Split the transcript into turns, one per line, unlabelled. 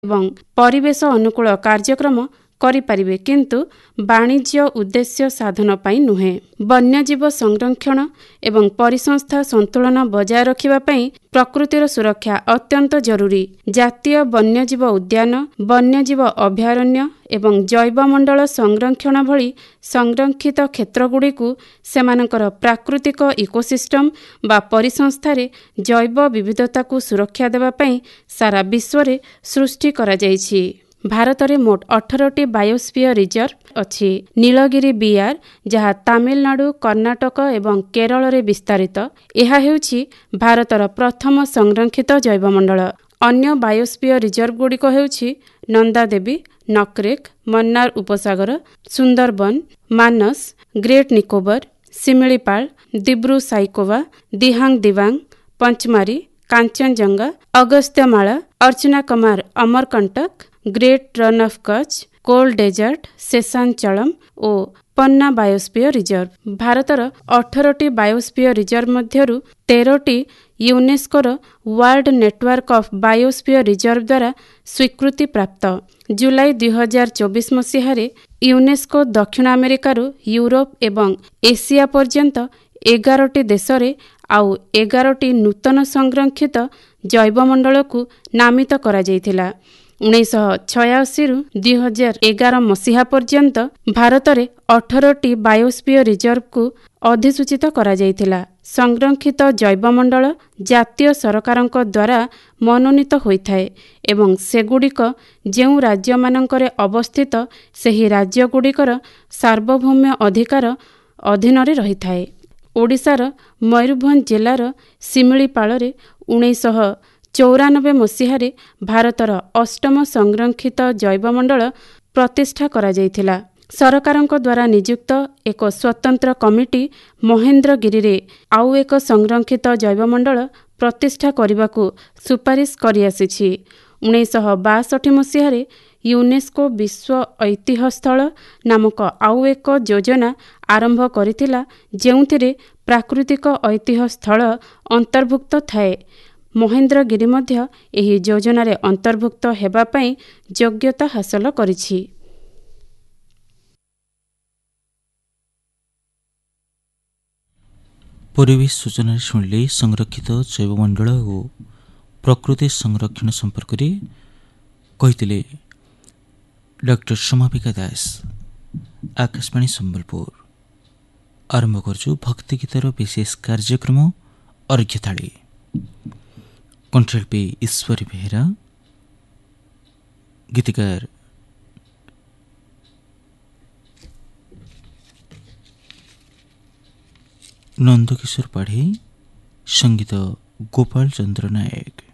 ଏବଂ ପରିବେଶ ଅନୁକୂଳ କାର୍ଯ୍ୟକ୍ରମ କରିପାରିବେ, କିନ୍ତୁ ବାଣିଜ୍ୟ ଉଦ୍ଦେଶ୍ୟ ସାଧନ ପାଇଁ ନୁହେଁ। ବନ୍ୟଜୀବ ସଂରକ୍ଷଣ ଏବଂ ପରିସଂସ୍ଥା ସନ୍ତୁଳନ ବଜାୟ ରଖିବା ପାଇଁ ପ୍ରକୃତିର ସୁରକ୍ଷା ଅତ୍ୟନ୍ତ ଜରୁରୀ। ଜାତୀୟ ବନ୍ୟଜୀବ ଉଦ୍ୟାନ, ବନ୍ୟଜୀବ ଅଭୟାରଣ୍ୟ ଏବଂ ଜୈବମଣ୍ଡଳ ସଂରକ୍ଷଣ ଭଳି ସଂରକ୍ଷିତ କ୍ଷେତ୍ରଗୁଡ଼ିକୁ ସେମାନଙ୍କର ପ୍ରାକୃତିକ ଇକୋସିଷ୍ଟମ ବା ପରିସଂସ୍ଥାରେ ଜୈବ ବିବିଧତାକୁ ସୁରକ୍ଷା ଦେବା ପାଇଁ ସାରା ବିଶ୍ୱରେ ସୃଷ୍ଟି କରାଯାଇଛି। ଭାରତରେ ମୋଟ 18ଟି ବାୟୋସ୍ଫିୟର ରିଜର୍ଭ ଅଛି। ନୀଳଗିରି ବିଆର, ଯାହା ତାମିଲନାଡୁ, କର୍ଣ୍ଣାଟକ ଏବଂ କେରଳରେ ବିସ୍ତାରିତ, ଏହା ହେଉଛି ଭାରତର ପ୍ରଥମ ସଂରକ୍ଷିତ ଜୈବମଣ୍ଡଳ। ଅନ୍ୟ ବାୟୋସ୍ଫିୟର ରିଜର୍ଭଗୁଡ଼ିକ ହେଉଛି Nanda Devi, ନକରେକ, Mannar ଉପସାଗର, Sundarban, Manas, great Nicobar, Similipal, Dibru ସାଇଖୋବା, Dihang Dibang, Pachmarhi, Kanchenjunga, ଅଗସ୍ତ୍ୟମାଳା, ଅର୍ଚ୍ଚନାକମାର Amarkantak, great run of Kutch, cold dessert, ଶେଷାଞ୍ଚଳମ୍ O Panna biosphere reserve. ଭାରତର 18ଟି ବାୟୋସ୍ଫିୟର ରିଜର୍ଭ ମଧ୍ୟରୁ 13ଟି ୟୁନେସ୍କୋର world network of biosphere reserve ଦ୍ୱାରା ସ୍ୱୀକୃତି ପ୍ରାପ୍ତ। ଜୁଲାଇ 2024 ମସିହାରେ ୟୁନେସ୍କୋ ଦକ୍ଷିଣ ଆମେରିକାରୁ ୟୁରୋପ ଏବଂ ଏସିଆ ପର୍ଯ୍ୟନ୍ତ 11ଟି ଦେଶରେ ଆଉ 11ଟି ନୂତନ ସଂରକ୍ଷିତ ଜୈବମଣ୍ଡଳକୁ ନାମିତ କରାଯାଇଥିଲା। 1986ରୁ 2011 ମସିହା ପର୍ଯ୍ୟନ୍ତ ଭାରତରେ 18ଟି ବାୟୋସ୍ଫିୟର ରିଜର୍ଭକୁ ଅଧିସୂଚିତ କରାଯାଇଥିଲା। ସଂରକ୍ଷିତ ଜୈବମଣ୍ଡଳ ଜାତୀୟ ସରକାରଙ୍କ ଦ୍ୱାରା ମନୋନୀତ ହୋଇଥାଏ ଏବଂ ସେଗୁଡ଼ିକ ଯେଉଁ ରାଜ୍ୟମାନଙ୍କରେ ଅବସ୍ଥିତ ସେହି ରାଜ୍ୟଗୁଡ଼ିକର ସାର୍ବଭୌମ ଅଧିକାର ଅଧୀନରେ ରହିଥାଏ। ଓଡ଼ିଶାର ମୟୂରଭଞ୍ଜ ଜିଲ୍ଲାର ଶିମିଳିପାଳରେ 1994 ମସିହାରେ ଭାରତର 8ମ ସଂରକ୍ଷିତ ଜୈବମଣ୍ଡଳ ପ୍ରତିଷ୍ଠା କରାଯାଇଥିଲା। ସରକାରଙ୍କ ଦ୍ୱାରା ନିଯୁକ୍ତ ଏକ ସ୍ୱତନ୍ତ୍ର କମିଟି ମହେନ୍ଦ୍ରଗିରିରେ ଆଉ ଏକ ସଂରକ୍ଷିତ ଜୈବମଣ୍ଡଳ ପ୍ରତିଷ୍ଠା କରିବାକୁ ସୁପାରିଶ କରିଆସିଛି। 1962 ମସିହାରେ ୟୁନେସ୍କୋ ବିଶ୍ୱ ଐତିହ୍ୟ ସ୍ଥଳ ନାମକ ଆଉ ଏକ ଯୋଜନା ଆରମ୍ଭ କରିଥିଲା, ଯେଉଁଥିରେ ପ୍ରାକୃତିକ ଐତିହ୍ୟ ସ୍ଥଳ ଅନ୍ତର୍ଭୁକ୍ତ ଥାଏ। ମହେନ୍ଦ୍ରଗିରି ମଧ୍ୟ ଏହି ଯୋଜନାରେ ଅନ୍ତର୍ଭୁକ୍ତ ହେବା ପାଇଁ ଯୋଗ୍ୟତା ହାସଲ କରିଛି।
ପରିବେଶ ସୂଚନାରେ ଶୁଣିଲେ ସଂରକ୍ଷିତ ଜୈବମଣ୍ଡଳ ଓ ପ୍ରକୃତି ସଂରକ୍ଷଣ ସମ୍ପର୍କରେ କହିଥିଲେ ଡକ୍ଟର ସମାପିକା ଦାସ। ଆକାଶବାଣୀ ସମ୍ବଲପୁର। ଆରମ୍ଭ କରୁଛୁ ଭକ୍ତି ଗୀତର ବିଶେଷ କାର୍ଯ୍ୟକ୍ରମ ଅର୍ଘ୍ୟଥାଳି। କଣ୍ଠଶିଳ୍ପୀ ଈଶ୍ୱରୀ ବେହେରା, ଗୀତିକାର ନନ୍ଦକିଶୋର ପାଢ଼ୀ, ସଙ୍ଗୀତ ଗୋପାଳ ଚନ୍ଦ୍ର ନାୟକ।